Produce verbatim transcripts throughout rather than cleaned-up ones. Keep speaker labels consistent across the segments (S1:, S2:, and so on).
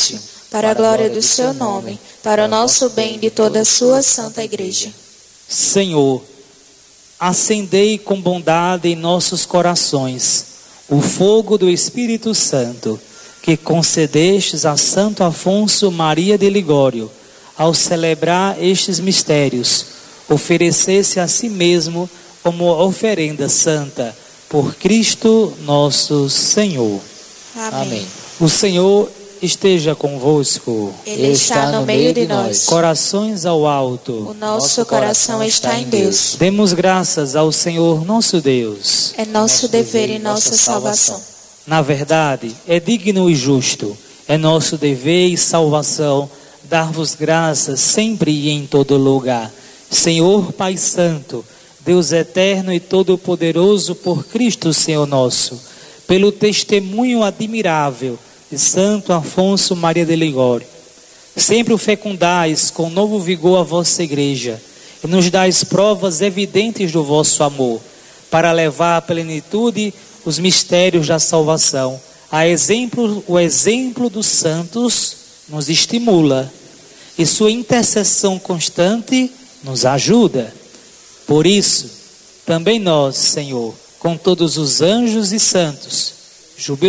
S1: Cristo, para a glória do seu nome, para o nosso bem e de toda a sua santa igreja.
S2: Senhor, acendei com bondade em nossos corações o fogo do Espírito Santo, que concedestes a Santo Afonso Maria de Ligório, ao celebrar estes mistérios, oferecesse a si mesmo como oferenda santa, por Cristo nosso Senhor.
S1: Amém.
S3: Amém.
S2: O Senhor esteja convosco.
S1: Ele está no meio de nós.
S2: Corações ao alto.
S1: O nosso coração está em Deus.
S2: Demos graças ao Senhor nosso Deus.
S1: É nosso dever e nossa salvação.
S2: Na verdade, é digno e justo, é nosso dever e salvação dar-vos graças sempre e em todo lugar. Senhor Pai Santo, Deus eterno e todo-poderoso, por Cristo Senhor nosso, pelo testemunho admirável de Santo Afonso Maria de Ligório, sempre o fecundais com novo vigor a vossa igreja e nos dais provas evidentes do vosso amor, para levar à plenitude os mistérios da salvação. A exemplo, o exemplo dos santos nos estimula e sua intercessão constante nos ajuda. Por isso, também nós, Senhor, com todos os anjos e santos,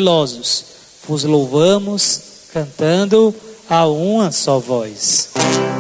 S2: jubilosos, vos louvamos, cantando a uma só voz.